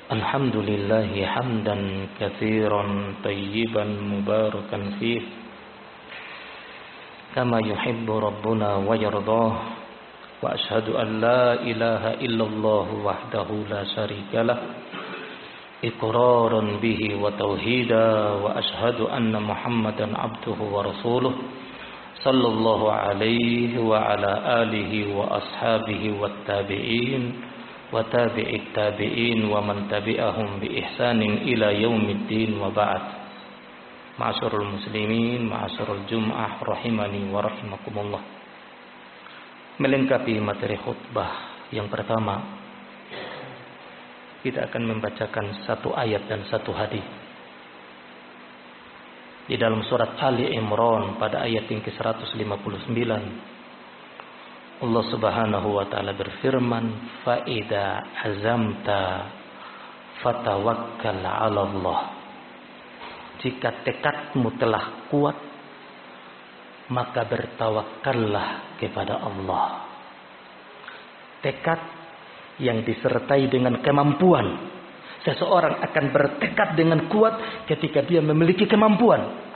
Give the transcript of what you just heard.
الحمد لله حمدا كثيرا طيبا مباركا فيه كما يحب ربنا ويرضاه وأشهد أن لا إله إلا الله وحده لا شريك له إقرارا به وتوحيدا وأشهد أن محمدا عبده ورسوله صلى الله عليه وعلى آله وأصحابه والتابعين وتابع التابعين ومن تبعهم بإحسان إلى يوم الدين وبعد. Ma'asyiral muslimin, ma'asyiral jum'ah rahimani wa rahimakumullah. Melengkapi materi khutbah yang pertama, kita akan membacakan satu ayat dan satu hadis di dalam surat Ali Imran pada ayat yang ke-159. Allah Subhanahu wa taala berfirman, "Fa idza azamta fatawakkal 'ala Allah." Jika tekadmu telah kuat, maka bertawakallah kepada Allah. Tekad yang disertai dengan kemampuan. Seseorang akan bertekad dengan kuat ketika dia memiliki kemampuan.